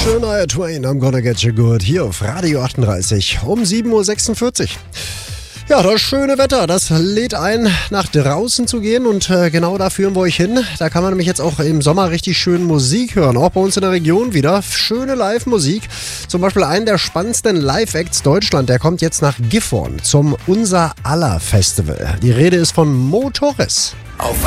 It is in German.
Shania Twain, I'm gonna get you good, hier auf Radio 38 um 7.46 Uhr. Ja, das schöne Wetter, das lädt ein, nach draußen zu gehen und genau da führen wir euch hin. Da kann man nämlich jetzt auch im Sommer richtig schön Musik hören, auch bei uns in der Region wieder. Schöne Live-Musik, zum Beispiel einen der spannendsten Live-Acts Deutschland, der kommt jetzt nach Gifhorn zum Unser aller Festival. Die Rede ist von Mo Torres. Auf